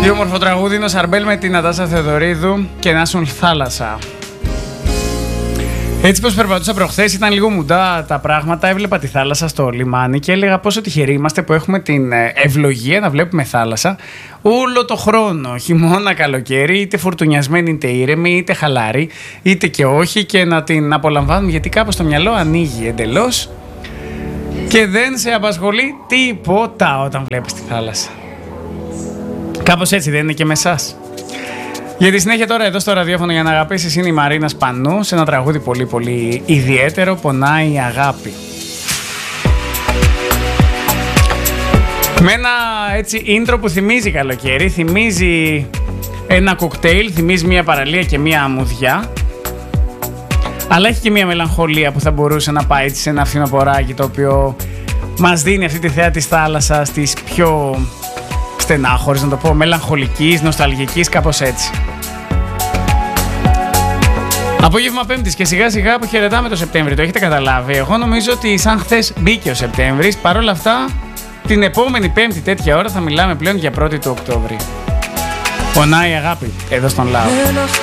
Τι όμορφο τραγούδι είναι ο Σαρμπέλ με την Νατάσα Θεοδωρίδου και Νάσουν Θάλασσα. Έτσι πως περπατούσα προχθές, ήταν λίγο μουντά τα πράγματα. Έβλεπα τη θάλασσα στο λιμάνι και έλεγα πόσο τυχεροί είμαστε που έχουμε την ευλογία να βλέπουμε θάλασσα όλο το χρόνο. Χειμώνα, καλοκαίρι, είτε φουρτουνιασμένη, είτε ήρεμη, είτε χαλαρή, είτε και όχι, και να την απολαμβάνουμε γιατί κάπως το μυαλό ανοίγει εντελώς και δεν σε απασχολεί τίποτα όταν βλέπεις τη θάλασσα. Κάπως έτσι δεν είναι και με εσάς? Για τη συνέχεια τώρα εδώ στο ραδιόφωνο για να αγαπήσεις είναι η Μαρίνα Σπανού σε ένα τραγούδι πολύ πολύ ιδιαίτερο, Πονάει η Αγάπη. Με ένα έτσι intro που θυμίζει καλοκαίρι, θυμίζει ένα κοκτέιλ, θυμίζει μια παραλία και μια αμμουδιά, αλλά έχει και μια μελαγχολία που θα μπορούσε να πάει έτσι σε ένα φθινοποράκι το οποίο μας δίνει αυτή τη θέα της θάλασσας, της πιο στενάχωρης, να το πω, μελαγχολικής, νοσταλγικής, κάπως έτσι. Απόγευμα Πέμπτης και σιγά σιγά που χαιρετάμε το Σεπτέμβρη, το έχετε καταλάβει? Εγώ νομίζω ότι σαν χθες μπήκε ο Σεπτέμβρης, παρόλα αυτά την επόμενη Πέμπτη τέτοια ώρα θα μιλάμε πλέον για 1η του Οκτώβρη. Πονάει η αγάπη, εδώ στον Λάο.